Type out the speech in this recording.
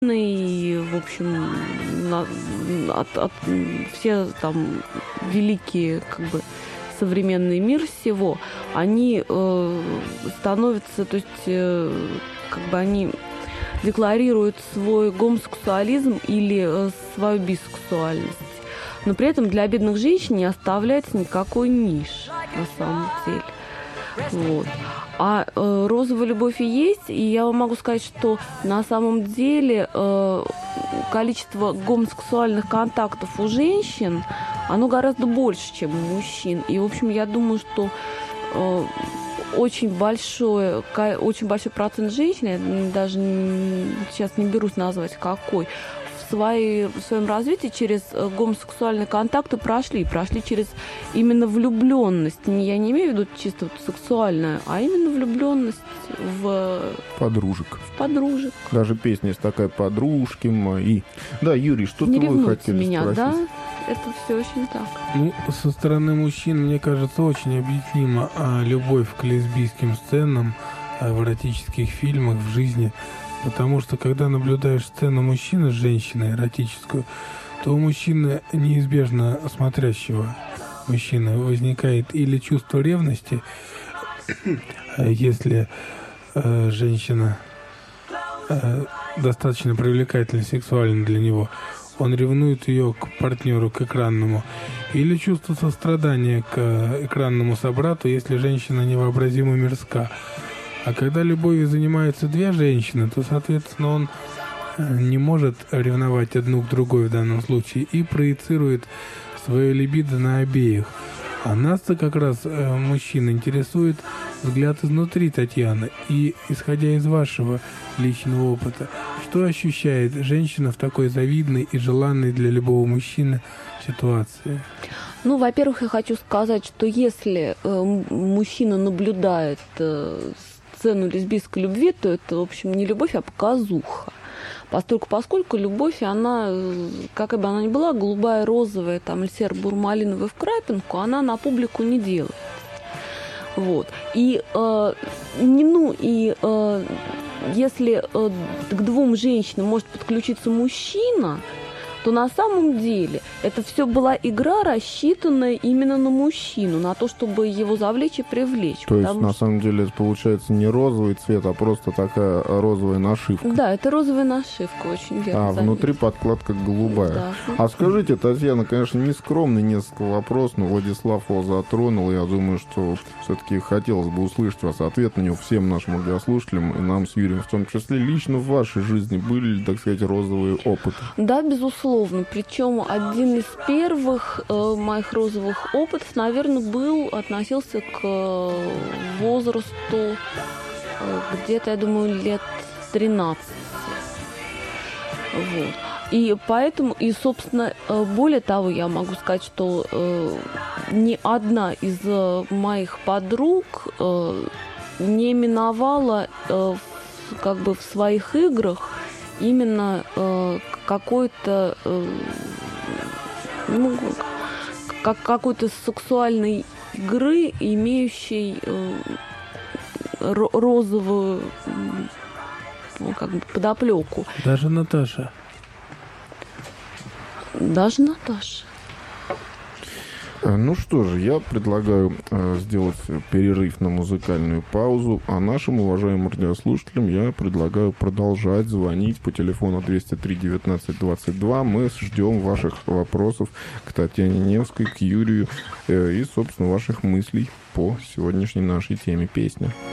и, в общем, все там великие, как бы, современный мир всего, они становятся, то есть, как бы они декларируют свой гомосексуализм или свою бисексуальность. Но при этом для бедных женщин не оставляется никакой ниши, на самом деле. Вот. А розовая любовь и есть, и я вам могу сказать, что на самом деле количество гомосексуальных контактов у женщин, оно гораздо больше, чем у мужчин. И, в общем, я думаю, что очень большой процент женщин, я даже сейчас не берусь назвать какой, в своем развитии через гомосексуальные контакты прошли через именно влюбленность. Я не имею в виду чисто вот сексуальную, а именно влюбленность в подружек. Даже песня есть такая «Подружки мои». Да, Юрий, что-то не вы хотели меня, спросить? Да? Это все очень так. Ну, со стороны мужчин, мне кажется, очень объяснима любовь к лесбийским сценам в эротических фильмах, в жизни. Потому что, когда наблюдаешь сцену мужчины с женщиной эротическую, то у мужчины, неизбежно смотрящего мужчины, возникает или чувство ревности, если женщина достаточно привлекательна сексуально для него, он ревнует ее к партнеру, к экранному, или чувство сострадания к экранному собрату, если женщина невообразимо мирска. А когда любовью занимаются две женщины, то, соответственно, он не может ревновать одну к другой в данном случае и проецирует свое либидо на обеих. А нас-то как раз, мужчин, интересует взгляд изнутри Татьяны. И, исходя из вашего личного опыта, что ощущает женщина в такой завидной и желанной для любого мужчины ситуации? Ну, во-первых, я хочу сказать, что если мужчина наблюдает сцену лесбийской любви, то это, в общем, не любовь, а показуха. Поскольку любовь, она, как бы она ни была, голубая, розовая, там, или серо-бурмалиновая в крапинку, она на публику не делает. Вот. И, если к двум женщинам может подключиться мужчина, то на самом деле это все была игра, рассчитанная именно на мужчину, на то, чтобы его завлечь и привлечь. То есть, на самом деле, это получается не розовый цвет, а просто такая розовая нашивка. Да, это розовая нашивка, очень верно. А внутри подкладка голубая. Да. А скажите, Татьяна, конечно, нескромный несколько вопрос, но Владислав его затронул. Я думаю, что все-таки хотелось бы услышать вас ответ на него всем нашим радиослушателям, и нам с Юрием в том числе. Лично в вашей жизни были, так сказать, розовые опыты? Да, безусловно. Причем один из первых моих розовых опытов, наверное, относился к возрасту где-то, я думаю, лет 13. Вот. И поэтому, и, собственно, более того, я могу сказать, что ни одна из моих подруг не миновала как бы в своих играх именно какой-то какой-то сексуальной игры, имеющей розовую как бы подоплеку. Даже Наташа. Ну что же, я предлагаю сделать перерыв на музыкальную паузу, а нашим уважаемым радиослушателям я предлагаю продолжать звонить по телефону 203-19-22. Мы ждем ваших вопросов к Татьяне Невской, к Юрию и, собственно, ваших мыслей по сегодняшней нашей теме песни.